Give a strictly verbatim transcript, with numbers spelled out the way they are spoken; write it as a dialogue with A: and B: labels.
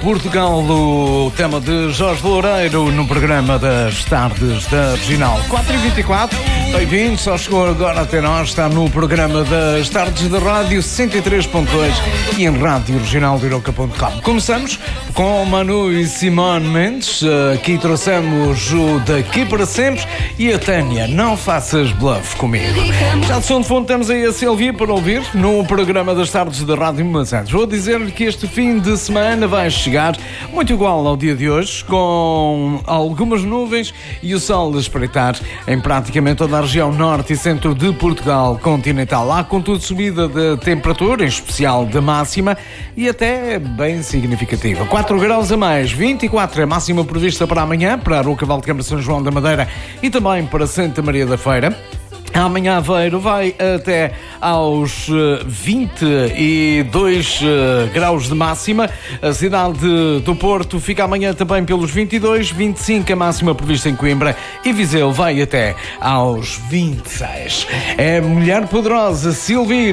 A: Portugal, o tema de Jorge Loureiro no programa das tardes da Regional. quatro e vinte e quatro, bem-vindo, só chegou agora até nós, está no programa das tardes da Rádio cento e três ponto dois e em rádio regional de Iroca ponto com. Começamos com Manu e Simone Mendes, aqui trouxemos o Daqui para Sempre e a Tânia, Não Faças Bluff Comigo. Já de som de fundo temos aí a Silvia para ouvir no programa das tardes da Rádio Mansantes. Vou dizer-lhe que este fim de semana vai chegar muito igual ao dia de hoje, com algumas nuvens e o sol a espreitar em praticamente toda a região norte e centro de Portugal continental. Há, contudo, subida de temperatura, em especial da máxima, e até bem significativa. quatro graus a mais, vinte e quatro é a máxima prevista para amanhã, para Aroca, Valdecâmara, São João da Madeira e também para Santa Maria da Feira. Amanhã Aveiro vai até aos vinte e dois graus de máxima. A cidade do Porto fica amanhã também pelos vinte e dois, vinte e cinco a máxima prevista em Coimbra, e Viseu vai até aos vinte e seis. É Mulher Poderosa, Silvia.